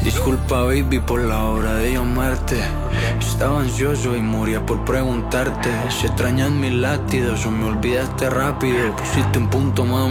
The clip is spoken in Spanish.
Disculpa baby por la hora de llamarte. Estaba ansioso y moría por preguntarte. Si extrañas mis latidos o me olvidaste rápido. Pusiste un punto mami